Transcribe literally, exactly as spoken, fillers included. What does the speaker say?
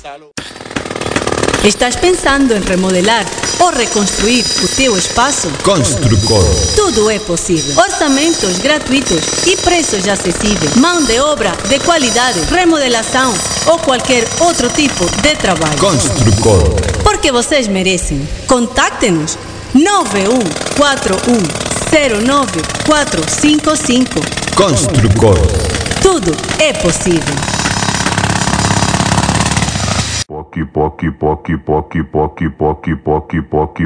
Estás pensando em remodelar ou reconstruir o teu espaço? Construcor. Tudo é possível. Orçamentos gratuitos e preços acessíveis. Mão de obra de qualidade, remodelação ou qualquer outro tipo de trabalho. Construcor. Porque vocês merecem. Contacte-nos nove um quatro um zero nove quatro cinco cinco. Construcor. Tudo é possível. Poc, poc, poc, poc, poc, poc, poc, poc, poc.